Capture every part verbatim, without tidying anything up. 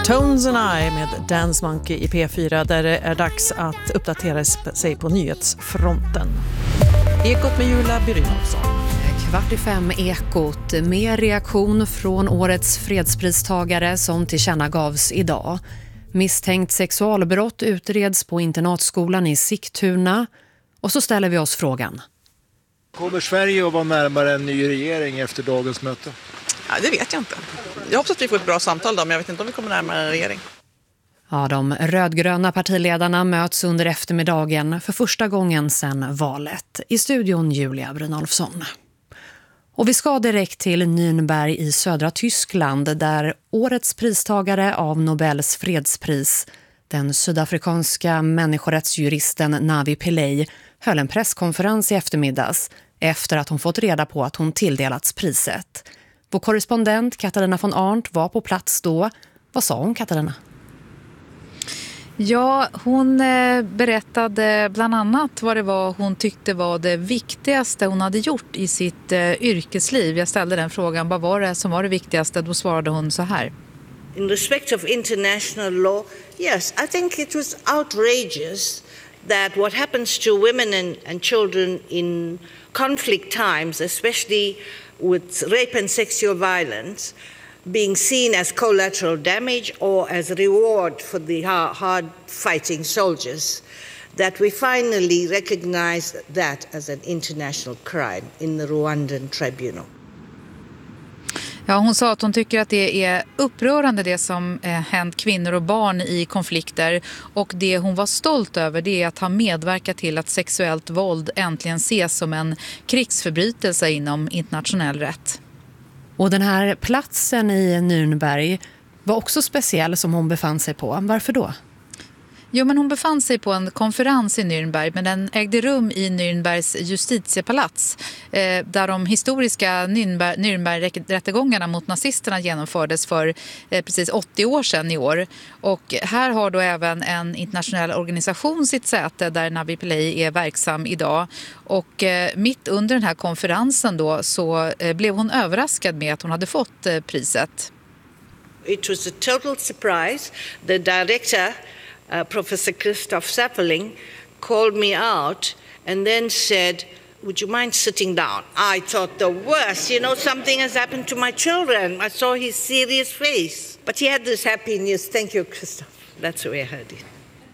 Tones and I med Dance Monkey i P fyra där det är dags att uppdatera sig på nyhetsfronten. Ekot med Julia Brynolfsson. Kvart i fem Ekot med reaktion från årets fredspristagare som tillkännagavs idag. Misstänkt sexualbrott utreds på internatskolan i Sigtuna. Och så ställer vi oss frågan. Kommer Sverige att vara närmare en ny regering efter dagens möte? Ja, det vet jag inte. Jag hoppas att vi får ett bra samtal då, men jag vet inte om vi kommer närmare en regering. Ja, de rödgröna partiledarna möts under eftermiddagen för första gången sedan valet. I studion Julia Brynolfsson. Och vi ska direkt till Nürnberg i södra Tyskland där årets pristagare av Nobels fredspris, den sydafrikanska människorättsjuristen Navi Pillay, höll en presskonferens i eftermiddags efter att hon fått reda på att hon tilldelats priset. Vår korrespondent Katarina von Arndt var på plats då. Vad sa hon, Katarina? Ja, hon berättade bland annat vad det var hon tyckte var det viktigaste hon hade gjort i sitt yrkesliv. Jag ställde den frågan, vad var det som var det viktigaste? Då svarade hon så här. In respect of international law, yes, I think it was outrageous that what happens to women and, and children in conflict times, especially with rape and sexual violence, being seen as collateral damage or as reward for the hard fighting soldiers, that we finally recognize that as an international crime in the Rwandan tribunal. Ja, hon sa att hon tycker att det är upprörande det som eh, hänt kvinnor och barn i konflikter, och det hon var stolt över det är att ha medverkat till att sexuellt våld äntligen ses som en krigsförbrytelse inom internationell rätt. Och den här platsen i Nürnberg var också speciell som hon befann sig på. Varför då? Jo, men hon befann sig på en konferens i Nürnberg, men den ägde rum i Nürnbergs justitiepalats eh, där de historiska Nürnberg, Nürnberg-rättegångarna mot nazisterna genomfördes för eh, precis åttio år sedan i år. Och här har då även en internationell organisation sitt säte där Navi Pillay är verksam idag. Och eh, mitt under den här konferensen då så eh, blev hon överraskad med att hon hade fått eh, priset. It was a total surprise. The director Uh, Professor Christoph Zeppelin called me out and then said, would you mind sitting down? I thought the worst, you know, something has happened to my children. I saw his serious face. But he had this happy news. Thank you, Christoph. That's the way I heard it.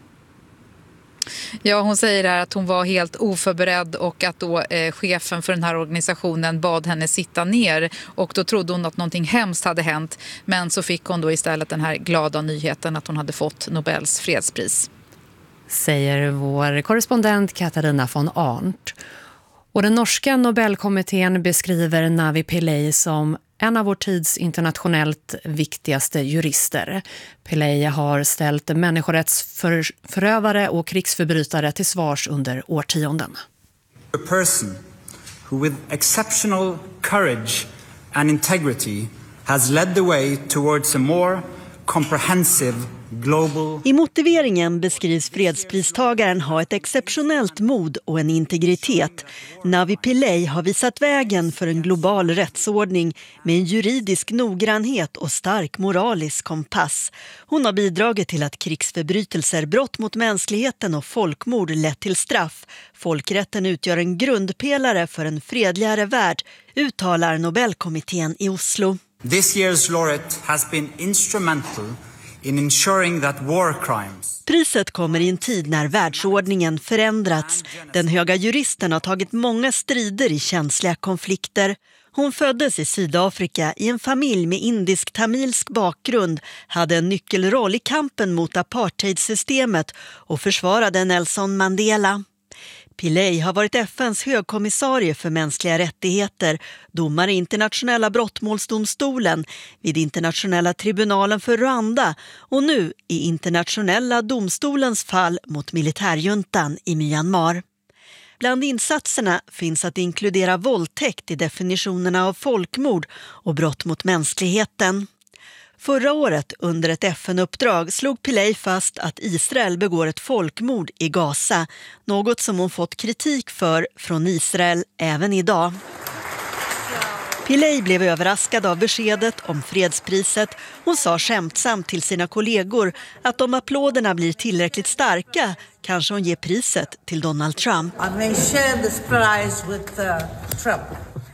Ja, hon säger här att hon var helt oförberedd och att då eh, chefen för den här organisationen bad henne sitta ner, och då trodde hon att någonting hemskt hade hänt, men så fick hon då istället den här glada nyheten att hon hade fått Nobels fredspris. Säger vår korrespondent Katarina von Arndt. Och den norska Nobelkommittén beskriver Navi Pillay som en av vår tids internationellt viktigaste jurister. Pillay har ställt människorättsförövare och krigsförbrytare till svars under årtionden. A person who with exceptional courage and integrity has led the way towards a more comprehensive global. I motiveringen beskrivs fredspristagaren ha ett exceptionellt mod och en integritet. Navi Pillay har visat vägen för en global rättsordning med en juridisk noggrannhet och stark moralisk kompass. Hon har bidragit till att krigsförbrytelser, brott mot mänskligheten och folkmord lett till straff. Folkrätten utgör en grundpelare för en fredligare värld, uttalar Nobelkommittén i Oslo. This year's laureate has been instrumental in ensuring that war crimes. Priset kommer i en tid när världsordningen förändrats. Den höga juristen har tagit många strider i känsliga konflikter. Hon föddes i Sydafrika i en familj med indisk-tamilsk bakgrund, hade en nyckelroll i kampen mot apartheidsystemet och försvarade Nelson Mandela. Pillay har varit F N:s högkommissarie för mänskliga rättigheter, domare i internationella brottmålsdomstolen, vid internationella tribunalen för Rwanda och nu i internationella domstolens fall mot militärjuntan i Myanmar. Bland insatserna finns att inkludera våldtäkt i definitionerna av folkmord och brott mot mänskligheten. Förra året under ett F N-uppdrag slog Pillay fast att Israel begår ett folkmord i Gaza, något som hon fått kritik för från Israel även idag. Pillay blev överraskad av beskedet om fredspriset. Hon sa skämtsamt till sina kollegor att om applåderna blir tillräckligt starka kanske hon ger priset till Donald Trump. I may share this prize with uh, Trump.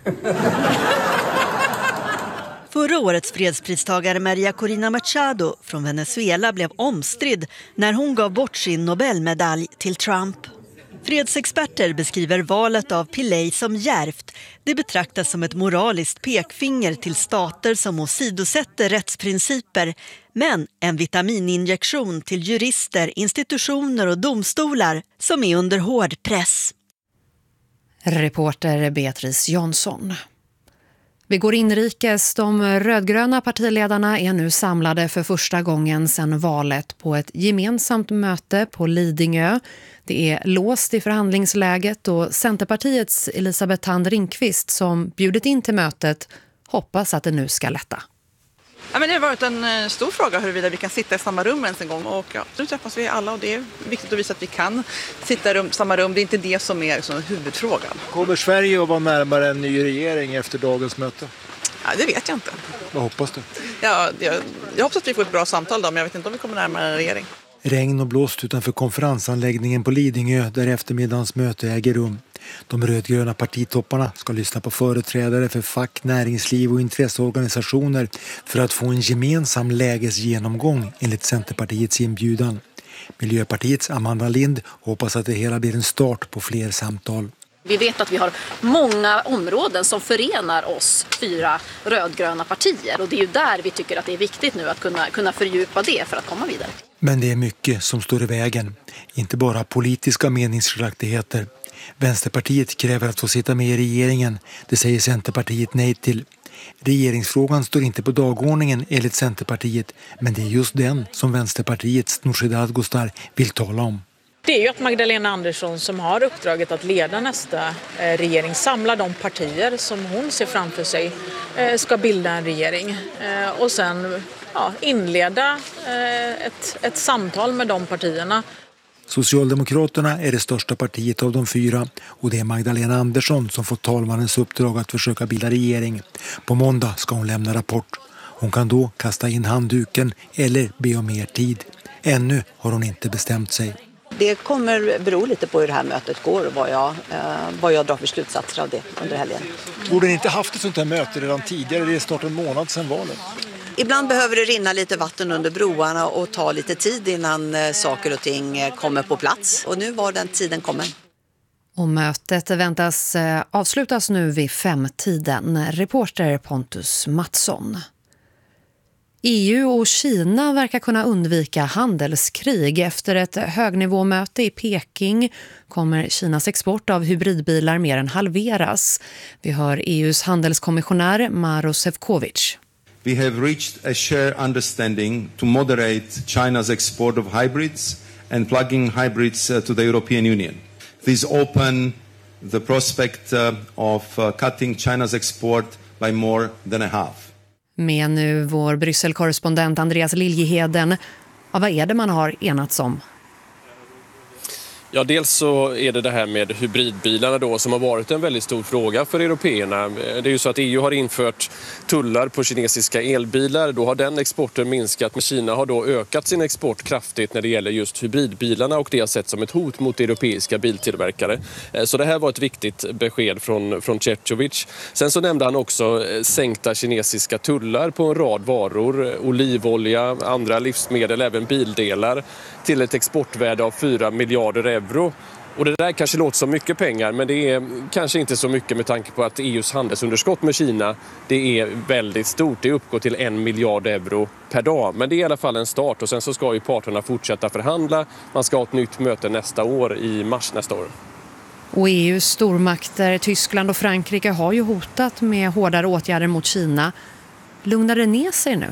Förra årets fredspristagare Maria Corina Machado från Venezuela blev omstridd när hon gav bort sin Nobelmedalj till Trump. Fredsexperter beskriver valet av Pillay som djärvt. Det betraktas som ett moraliskt pekfinger till stater som åsidosätter rättsprinciper, men en vitamininjektion till jurister, institutioner och domstolar som är under hård press. Reporter Beatrice Jansson. Vi går inrikes. De rödgröna partiledarna är nu samlade för första gången sedan valet på ett gemensamt möte på Lidingö. Det är låst i förhandlingsläget och Centerpartiets Elisabeth Thand Ringqvist som bjudit in till mötet hoppas att det nu ska lätta. Ja, men det har varit en stor fråga huruvida vi kan sitta i samma rum ens en gång. Och ja, nu träffas vi alla och det är viktigt att visa att vi kan sitta i rum, samma rum. Det är inte det som är liksom huvudfrågan. Kommer Sverige att vara närmare en ny regering efter dagens möte? Ja, det vet jag inte. Vad hoppas du? Ja, jag, jag hoppas att vi får ett bra samtal då, men jag vet inte om vi kommer närmare en regering. Regn och blåst utanför konferensanläggningen på Lidingö där eftermiddagens möte äger rum. De rödgröna partitopparna ska lyssna på företrädare för fack, näringsliv och intresseorganisationer för att få en gemensam lägesgenomgång enligt Centerpartiets inbjudan. Miljöpartiets Amanda Lind hoppas att det hela blir en start på fler samtal. Vi vet att vi har många områden som förenar oss fyra rödgröna partier och det är ju där vi tycker att det är viktigt nu att kunna, kunna fördjupa det för att komma vidare. Men det är mycket som står i vägen, inte bara politiska meningsskiljaktigheter. Vänsterpartiet kräver att få sitta med i regeringen, det säger Centerpartiet nej till. Regeringsfrågan står inte på dagordningen enligt Centerpartiet, men det är just den som Vänsterpartiets Nooshi Dadgostar vill tala om. Det är ju att Magdalena Andersson som har uppdraget att leda nästa regering samlar de partier som hon ser framför sig ska bilda en regering och sen ja, inleda ett, ett samtal med de partierna. Socialdemokraterna är det största partiet av de fyra och det är Magdalena Andersson som får talmannens uppdrag att försöka bilda regering. På måndag ska hon lämna rapport. Hon kan då kasta in handduken eller be om mer tid. Ännu har hon inte bestämt sig. Det kommer bero lite på hur det här mötet går och vad jag, eh, vad jag drar för slutsatser av det under helgen. Borde ni inte haft ett sånt här möte redan tidigare? Det är snart en månad sedan valet. Ibland behöver det rinna lite vatten under broarna och ta lite tid innan eh, saker och ting eh, kommer på plats. Och nu var den tiden kommen. Och mötet väntas eh, avslutas nu vid femtiden. Reporter Pontus Mattsson. E U och Kina verkar kunna undvika handelskrig. Efter ett högnivåmöte i Peking kommer Kinas export av hybridbilar mer än halveras. Vi hör E U:s handelskommissionär Maros Sefcovic. We have reached a shared understanding to moderate China's export of hybrids and plug-in hybrids to the European Union. This open the prospect of cutting China's export by more than a half. Med nu vår Bryssel-korrespondent Andreas Liljeheden. Ja, vad är det man har enats om? Ja, dels så är det det här med hybridbilarna då som har varit en väldigt stor fråga för européerna. Det är ju så att E U har infört tullar på kinesiska elbilar. Då har den exporten minskat, men Kina har då ökat sin export kraftigt när det gäller just hybridbilarna och det har sett som ett hot mot europeiska biltillverkare. Så det här var ett viktigt besked från, från Šefčovič. Sen så nämnde han också sänkta kinesiska tullar på en rad varor, olivolja, andra livsmedel, även bildelar till ett exportvärde av fyra miljarder euro. Och det där kanske låter som mycket pengar, men det är kanske inte så mycket med tanke på att E U:s handelsunderskott med Kina, det är väldigt stort. Det uppgår till en miljard euro per dag. Men det är i alla fall en start och sen så ska ju parterna fortsätta förhandla. Man ska ha ett nytt möte nästa år i mars nästa år. Och E U:s stormakter, Tyskland och Frankrike har ju hotat med hårdare åtgärder mot Kina. Lugnar det ner sig nu?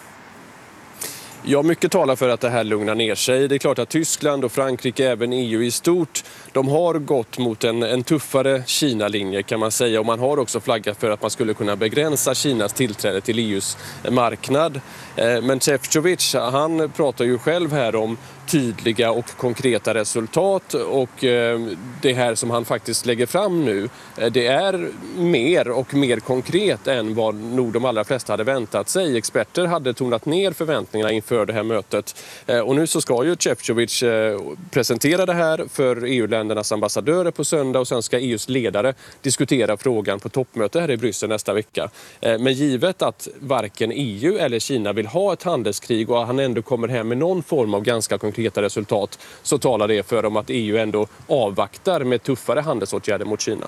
Ja, mycket talar för att det här lugnar ner sig. Det är klart att Tyskland och Frankrike, även E U i stort, de har gått mot en, en tuffare Kina-linje kan man säga. Och man har också flaggat för att man skulle kunna begränsa Kinas tillträde till E U:s marknad. Men Šefčovič, han pratar ju själv här om tydliga och konkreta resultat, och det här som han faktiskt lägger fram nu, det är mer och mer konkret än vad nog de allra flesta hade väntat sig. Experter hade tonat ner förväntningarna inför det här mötet, och nu så ska ju Šefčovič presentera det här för E U-ländernas ambassadörer på söndag, och sen ska E U:s ledare diskutera frågan på toppmöte här i Bryssel nästa vecka. Men givet att varken E U eller Kina vill ha ett handelskrig och han ändå kommer hem med någon form av ganska konkreta resultat, så talar det för om att E U ändå avvaktar med tuffare handelsåtgärder mot Kina.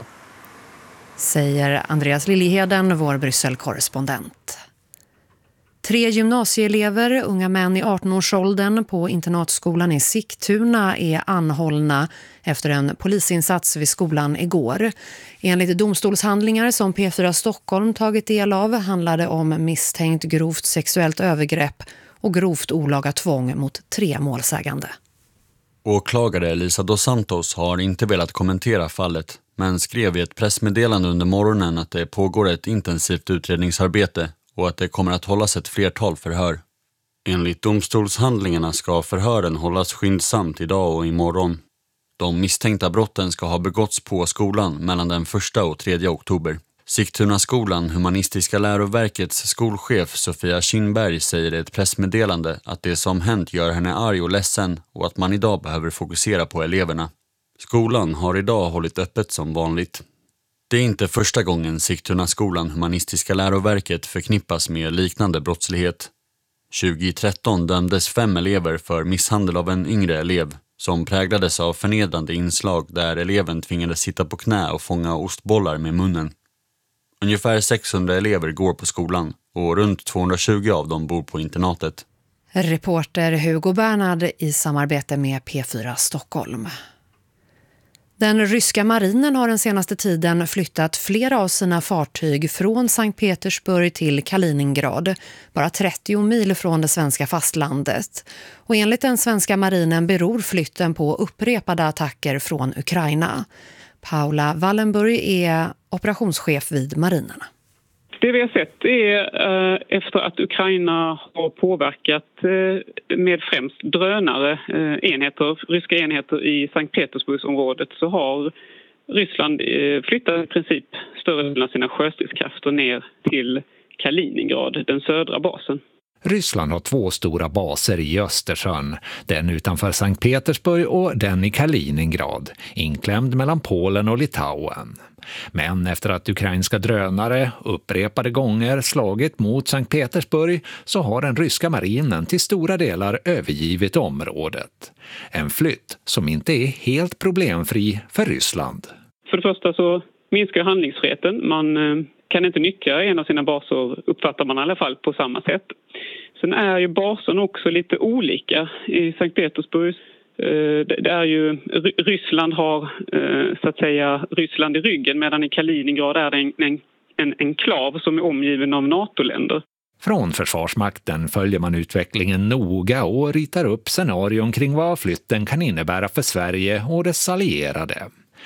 Säger Andreas Liljeheden, vår Bryssel-korrespondent. Tre gymnasieelever, unga män i arton-årsåldern på internatskolan i Sigtuna är anhållna efter en polisinsats vid skolan igår. Enligt domstolshandlingar som P fyra Stockholm tagit del av handlade om misstänkt grovt sexuellt övergrepp och grovt olaga tvång mot tre målsägande. Åklagare Elisa dos Santos har inte velat kommentera fallet, men skrev i ett pressmeddelande under morgonen att det pågår ett intensivt utredningsarbete och att det kommer att hållas ett flertal förhör. Enligt domstolshandlingarna ska förhören hållas skyndsamt idag och imorgon. De misstänkta brotten ska ha begåtts på skolan mellan den första och tredje oktober. Sigtuna skolan, Humanistiska läroverkets skolchef Sofia Kinberg, säger i ett pressmeddelande att det som hänt gör henne arg och ledsen och att man idag behöver fokusera på eleverna. Skolan har idag hållit öppet som vanligt. Det är inte första gången Sigtuna skolan, Humanistiska läroverket, förknippas med liknande brottslighet. tjugohundratretton dömdes fem elever för misshandel av en yngre elev som präglades av förnedrande inslag där eleven tvingades sitta på knä och fånga ostbollar med munnen. Ungefär sexhundra elever går på skolan och runt tvåhundratjugo av dem bor på internatet. Reporter Hugo Bernhard i samarbete med P fyra Stockholm. Den ryska marinen har den senaste tiden flyttat flera av sina fartyg från Sankt Petersburg till Kaliningrad, bara trettio mil från det svenska fastlandet. Och enligt den svenska marinen beror flytten på upprepade attacker från Ukraina. Paula Wallenburg är operationschef vid marinerna. Det vi har sett är eh, efter att Ukraina har påverkat eh, med främst drönare eh, enheter, ryska enheter i Sankt Petersburgsområdet, så har Ryssland eh, flyttat i princip större delen av sina sjöstridskrafter ner till Kaliningrad, den södra basen. Ryssland har två stora baser i Östersjön, den utanför Sankt Petersburg och den i Kaliningrad, inklämd mellan Polen och Litauen. Men efter att ukrainska drönare upprepade gånger slagit mot Sankt Petersburg så har den ryska marinen till stora delar övergivit området. En flytt som inte är helt problemfri för Ryssland. För det första så minskar handlingsfriheten. Man kan inte nyttja en av sina baser, uppfattar man i alla fall, på samma sätt. Sen är ju basen också lite olika. I Sankt Petersburg, det är ju, Ryssland har så att säga Ryssland i ryggen, medan i Kaliningrad är det en, en, en enklav som är omgiven av NATO-länder. Från Försvarsmakten följer man utvecklingen noga och ritar upp scenarion kring vad flytten kan innebära för Sverige och dess allierade.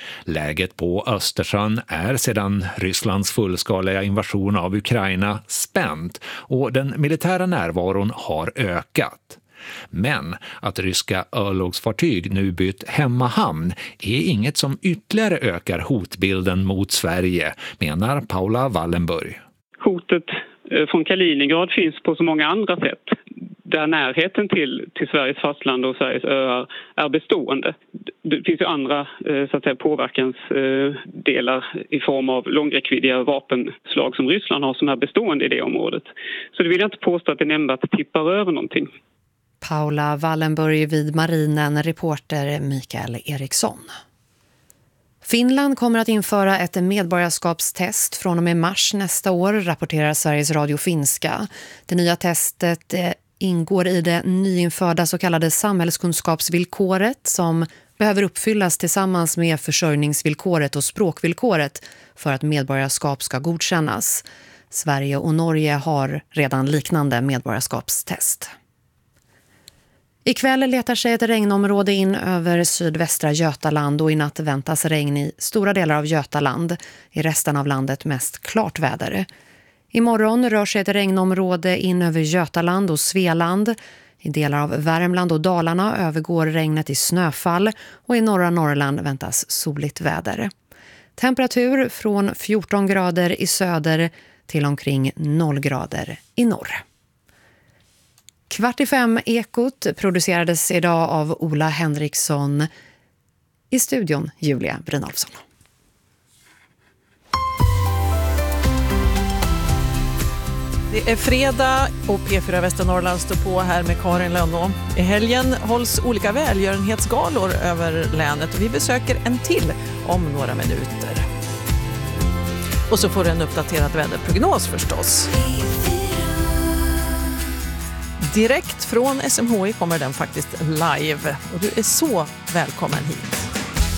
Läget på Östersjön är sedan Rysslands fullskaliga invasion av Ukraina spänt och den militära närvaron har ökat. Men att ryska örlogsfartyg nu bytt hemmahamn är inget som ytterligare ökar hotbilden mot Sverige, menar Paula Wallenburg. Hotet från Kaliningrad finns på så många andra sätt, där närheten till, till Sveriges fastland och Sveriges öar är bestående. Det finns ju andra så att säga, påverkansdelar i form av långräckviddiga vapenslag som Ryssland har som är bestående i det området. Så det vill jag inte påstå att det nämnvärt tippar över någonting. Paula Wallenburg vid marinen, reporter Mikael Eriksson. Finland kommer att införa ett medborgarskapstest från och med mars nästa år, rapporterar Sveriges Radio Finska. Det nya testet ingår i det nyinförda så kallade samhällskunskapsvillkoret som behöver uppfyllas tillsammans med försörjningsvillkoret och språkvillkoret för att medborgarskap ska godkännas. Sverige och Norge har redan liknande medborgarskapstest. Ikväll letar sig ett regnområde in över sydvästra Götaland och i natt väntas regn i stora delar av Götaland. I resten av landet mest klart väder. Imorgon rör sig ett regnområde in över Götaland och Svealand. I delar av Värmland och Dalarna övergår regnet i snöfall och i norra Norrland väntas soligt väder. Temperatur från fjorton grader i söder till omkring noll grader i norr. Kvart i fem Ekot producerades idag av Ola Henriksson. I studion Julia Brynolfsson. Det är fredag och P fyra Västernorrland står på här med Karin Lönnå. I helgen hålls olika välgörenhetsgalor över länet och vi besöker en till om några minuter. Och så får du en uppdaterad väderprognos förstås. Direkt från S M H I kommer den faktiskt live och du är så välkommen hit.